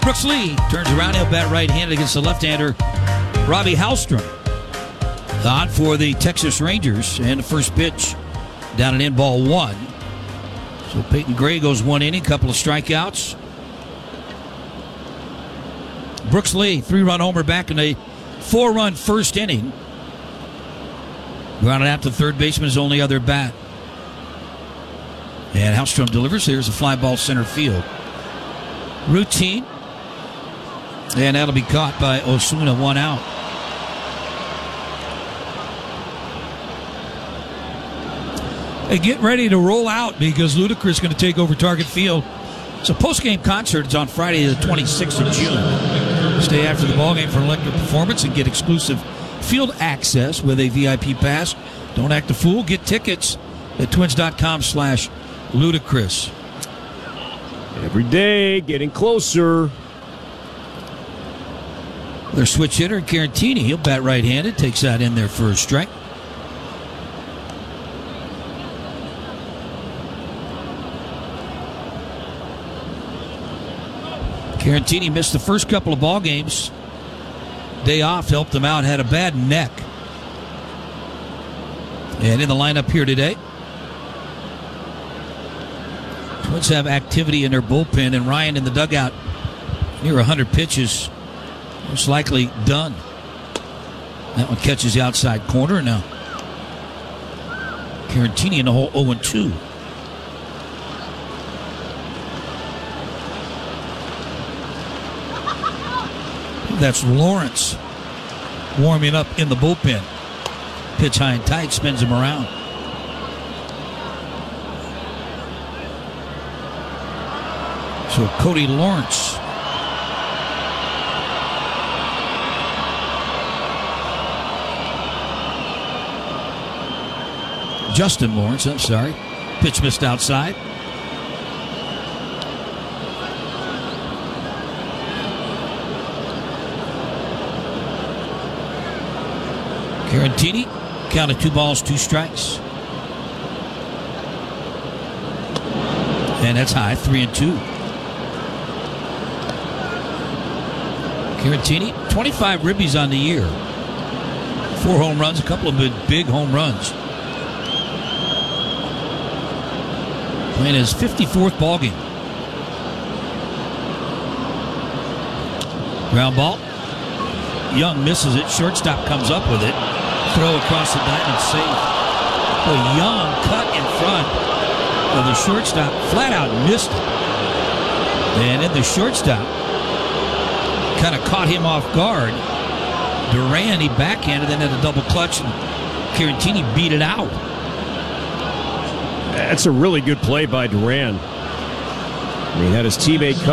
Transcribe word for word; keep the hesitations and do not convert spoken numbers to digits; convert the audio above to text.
Brooks Lee turns around. He'll bat right-handed against the left-hander, Robbie Hallstrom. On for the Texas Rangers. And the first pitch down and in, ball one. So Peyton Gray goes one inning, couple of strikeouts. Brooks Lee, three-run homer back in a four-run first inning. Grounded out to third baseman, his only other bat. And Hallstrom delivers. Here's a fly ball center field. Routine. And that'll be caught by Osuna, one out. Hey, get ready to roll out because Ludacris is going to take over Target Field. It's a post-game concert. It's on Friday the twenty-sixth of June. Stay after the ballgame for an electric performance and get exclusive field access with a V I P pass. Don't act a fool. Get tickets at twins.com slash Ludacris. Every day, getting closer. Their switch hitter, Carantini. He'll bat right-handed. Takes that in there for a strike. Carantini missed the first couple of ball games. Day off helped him out. Had a bad neck. And in the lineup here today, Twins have activity in their bullpen, and Ryan in the dugout near one hundred pitches. Most likely done. That one catches the outside corner. Now Carantini in the hole, oh and two. That's Lawrence warming up in the bullpen. Pitch high and tight, spins him around. So Cody Lawrence. Justin Lawrence, I'm sorry. Pitch missed outside. Carantini, count of two balls, two strikes. And that's high, three and two. Carantini, twenty-five ribbies on the year. Four home runs, a couple of big, big home runs. Playing his fifty-fourth ball game. Ground ball. Young misses it. Shortstop comes up with it. Throw across the diamond, safe. Boy, Young cut in front of the shortstop. Flat out missed it. And then the shortstop kind of caught him off guard. Duran, he backhanded, then had a double clutch, and Carantini beat it out. That's a really good play by Duran. I mean, he had his teammate